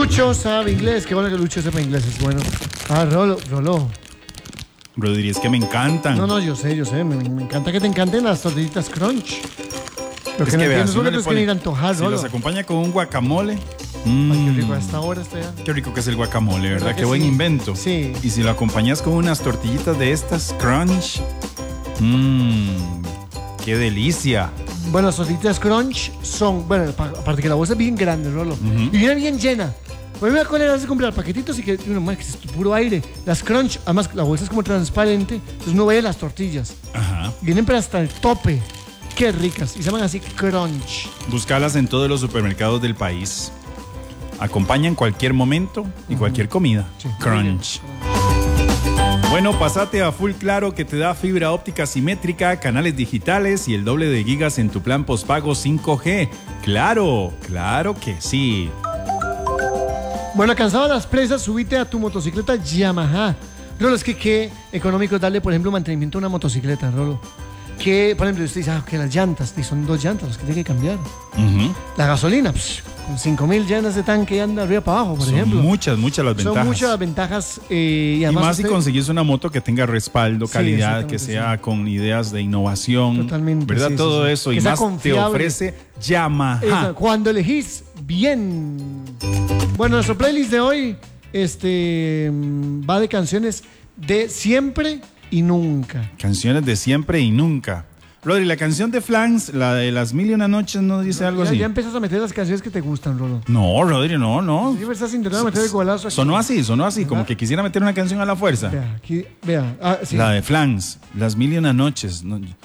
Lucho sabe inglés. Qué bueno que Lucho sepa inglés, es bueno. Ah, Rolo. Rodri, es que me encantan. No, yo sé. Me encanta que te encanten las tortillitas crunch. Lo Es que no que vean, entiendo es si uno que le es que pone- ir a antojar, si Rolo. las acompaña con un guacamole. Ay, qué rico, a esta hora está ya. Qué rico que es el guacamole, ¿verdad? ¿Verdad Qué que buen sí? invento. Sí. Y si lo acompañas con unas tortillitas de estas crunch. Qué delicia. Bueno, las tortillitas crunch son, bueno, aparte que la bolsa es bien grande, Rolo. Y viene bien llena. Pues me acuerdo de comprar paquetitos y que uno, man, que es puro aire. Las crunch, además la bolsa es como transparente, entonces uno ve las tortillas. Ajá. Vienen pero hasta el tope. Qué ricas. Y se llaman así crunch. Buscalas en todos los supermercados del país. Acompañan cualquier momento y cualquier comida. Sí. Crunch. Bueno, pasate a Full Claro que te da fibra óptica simétrica, canales digitales y el doble de gigas en tu plan postpago 5G. Claro que sí. Bueno, cansado de las presas, subite a tu motocicleta Yamaha. Rolo, es que qué económico es darle, por ejemplo, mantenimiento a una motocicleta, Rolo. Que, por ejemplo, usted dice, que las llantas, y son 2 llantas las que tiene que cambiar. La gasolina, con 5.000 llenas de tanque anda arriba para abajo, por Son ejemplo. muchas las ventajas. Son muchas las ventajas. Y Y además más si conseguís una moto que tenga respaldo, Sí, calidad, que exactamente, sea con ideas de innovación. Totalmente, ¿Verdad? sí, Todo sí. eso. Que Y sea más te confiable. ofrece Yamaha. Cuando elegís bien. Bueno, nuestro playlist de hoy va de canciones de siempre y nunca. Canciones de siempre y nunca. Rodri, la canción de Flans, la de las mil y una noches, ¿no dice algo así? Ya empiezas a meter las canciones que te gustan, Rolo. No, Rodri, no. Siempre estás intentando meter el golazo aquí. Sonó así, como que quisiera meter una canción a la fuerza. Vea, aquí, vea. Ah, sí. La de Flans, las mil y una noches.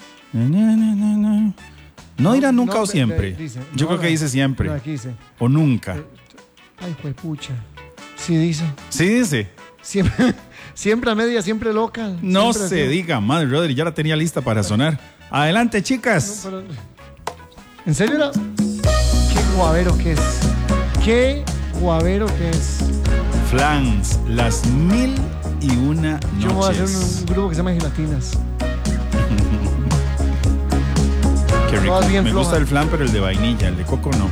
No dirá nunca o siempre. dice, Yo no, creo que dice siempre. No, aquí dice. O nunca. Ay, juepucha. Sí, dice. Sí dice. Siempre a media, siempre loca. No siempre se así. diga, madre, Rodri, ya la tenía lista para sonar. Adelante, chicas. Pero- ¿En serio? No? Qué guavero que es. Qué guavero que es. Flans, las mil y una Yo voy a hacer noches. un grupo que se llama Gelatinas. Qué rico. Todas bien Me gusta flojas. el flan, pero el de vainilla, el de coco no.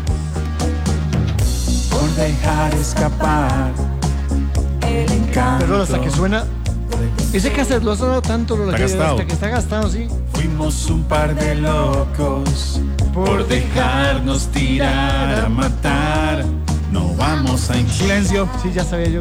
Por dejar escapar el encanto. Pero hasta que suena. Ese cassette lo ha sonado tanto, Lola, Está que gastado. hasta que está gastado, sí. Fuimos un par de locos por dejarnos tirar a matar. No vamos a en silencio. Sí, ya sabía yo